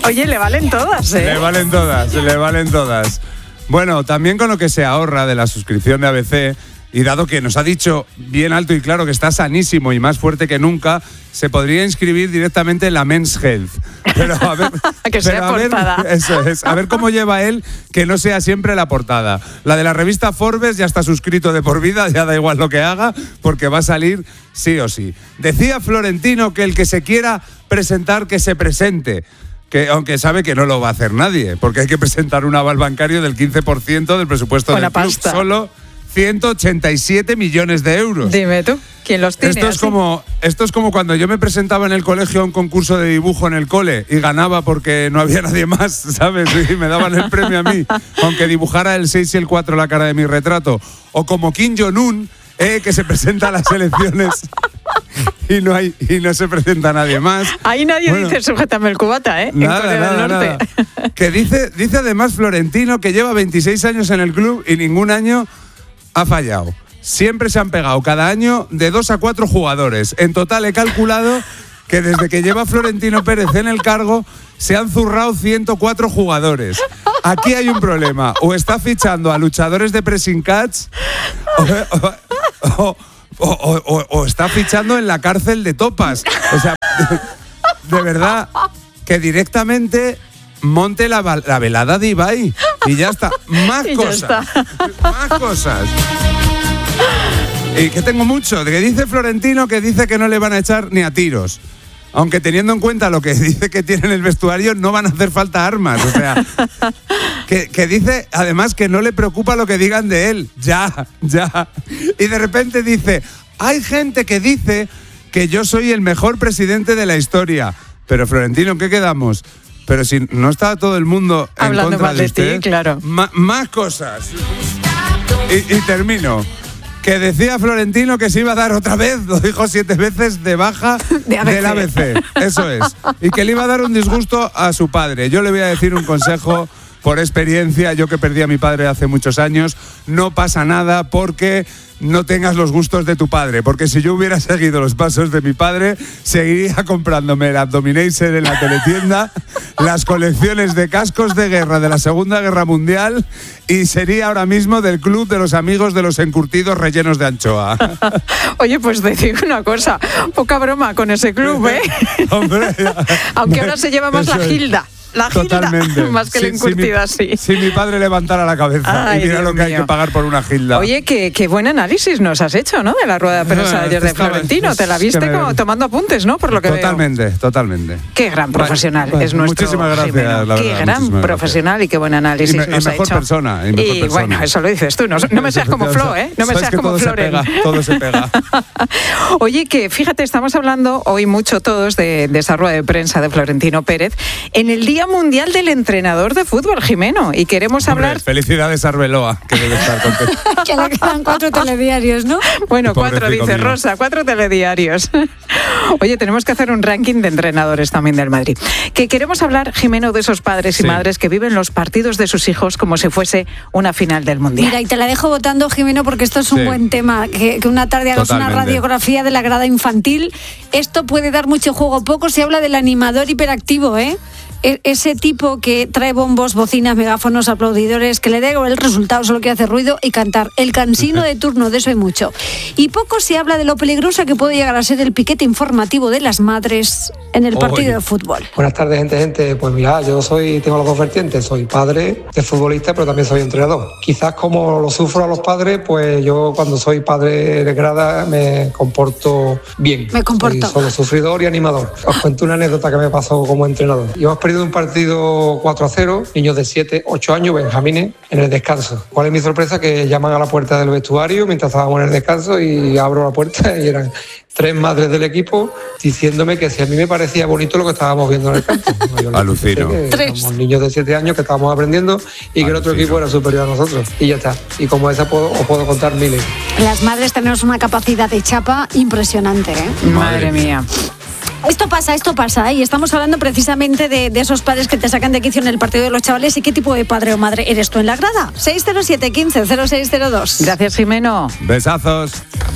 Oye, le valen todas, ¿eh? Le valen todas. Bueno, también con lo que se ahorra de la suscripción de ABC, y dado que nos ha dicho bien alto y claro que está sanísimo y más fuerte que nunca, se podría inscribir directamente en la Men's Health. Pero a ver, que sea portada. Eso es, a ver cómo lleva él que no sea siempre la portada. La de la revista Forbes ya está suscrito de por vida, ya da igual lo que haga, porque va a salir sí o sí. Decía Florentino que el que se quiera presentar, que se presente. Que, aunque sabe que no lo va a hacer nadie, porque hay que presentar un aval bancario del 15% del presupuesto del club. Solo 187 millones de euros. Dime tú, ¿quién los tiene? Esto es como cuando yo me presentaba en el colegio a un concurso de dibujo en el cole y ganaba porque no había nadie más, ¿sabes? Y me daban el premio a mí, aunque dibujara el 6 y el 4 la cara de mi retrato. O como Kim Jong-un, que se presenta a las elecciones y no se presenta nadie más. Ahí nadie dice sujétame el cubata, ¿eh? Nada. Que dice además Florentino que lleva 26 años en el club y ningún año ha fallado. Siempre se han pegado cada año de 2 a 4 jugadores. En total he calculado que desde que lleva Florentino Pérez en el cargo se han zurrado 104 jugadores. Aquí hay un problema. O está fichando a luchadores de pressing catch o está fichando en la cárcel de topas. O sea, de verdad, que directamente monte la velada de Ibai y ya está. Más cosas. Y que tengo mucho. Que dice Florentino que dice que no le van a echar ni a tiros. Aunque teniendo en cuenta lo que dice que tiene en el vestuario, no van a hacer falta armas. O sea, que dice además que no le preocupa lo que digan de él. Ya. Y de repente dice, hay gente que dice que yo soy el mejor presidente de la historia. Pero Florentino, ¿en qué quedamos? Pero si no está todo el mundo hablando en contra mal de usted, ti, claro. Más cosas. Y termino. Que decía Florentino que se iba a dar otra vez, lo dijo 7 veces, de baja del ABC. Eso es. Y que le iba a dar un disgusto a su padre. Yo le voy a decir un consejo por experiencia, yo que perdí a mi padre hace muchos años, no pasa nada porque no tengas los gustos de tu padre, porque si yo hubiera seguido los pasos de mi padre, seguiría comprándome el Abdominator en la teletienda, las colecciones de cascos de guerra de la Segunda Guerra Mundial y sería ahora mismo del club de los amigos de los encurtidos rellenos de anchoa. Oye, pues te digo una cosa, poca broma con ese club, ¿eh? Hombre, aunque ahora se lleva más la Gilda. La Gilda, totalmente. Más que la encurtida, sí. Si mi padre levantara la cabeza. Ay, y mira lo que hay que pagar por una Gilda. Oye, qué buen análisis nos has hecho, ¿no? De la rueda de prensa ayer de Florentino. Te la viste como tomando apuntes, ¿no? Por lo que totalmente. Qué gran profesional es nuestro muchísimas gracias, Jimeno. La verdad, qué gran profesional y qué buen análisis nos ha hecho. Y bueno, eso lo dices tú. No me seas como Flo, ¿eh? No me seas como Floren. Todo se pega. Oye, que fíjate, estamos hablando hoy mucho todos de esa rueda de prensa de Florentino Pérez en el Día Mundial del Entrenador de Fútbol, Jimeno, y queremos hablar... Felicidades a Arbeloa, que debe estar contento. Que le quedan 4 telediarios, ¿no? Bueno, 4 dice mío. Rosa, 4 telediarios. Oye, tenemos que hacer un ranking de entrenadores también del Madrid. Que queremos hablar, Jimeno, de esos padres y madres que viven los partidos de sus hijos como si fuese una final del Mundial. Mira, y te la dejo votando, Jimeno, porque esto es un buen tema. Que una tarde hagas una radiografía de la grada infantil. Esto puede dar mucho juego. Poco se habla del animador hiperactivo, ¿eh? Ese tipo que trae bombos, bocinas, megáfonos, aplaudidores, que le da el resultado, solo quiere hacer ruido y cantar. El cansino de turno, de eso hay mucho. Y poco se habla de lo peligroso que puede llegar a ser el piquete informativo de las madres en el partido de fútbol. Buenas tardes, gente. Pues mira, yo tengo las dos vertientes. Soy padre de futbolista, pero también soy entrenador. Quizás como lo sufro a los padres, pues yo cuando soy padre de grada me comporto bien. Soy solo sufridor y animador. Os cuento una anécdota que me pasó como entrenador. Hemos perdido un partido 4-0, niños de 7, 8 años, benjamines, en el descanso. ¿Cuál es mi sorpresa? Que llaman a la puerta del vestuario mientras estábamos en el descanso y abro la puerta y eran 3 madres del equipo diciéndome que si a mí me parecía bonito lo que estábamos viendo en el campo. Alucino. Somos niños de 7 años que estábamos aprendiendo y que el otro equipo era superior a nosotros. Y ya está. Y como esa os puedo contar miles. Las madres tenemos una capacidad de chapa impresionante, ¿eh? Madre mía. Esto pasa, y estamos hablando precisamente de esos padres que te sacan de quicio en el partido de los chavales. ¿Y qué tipo de padre o madre eres tú en la grada? 607 15 0602. Gracias, Jimeno. Besazos.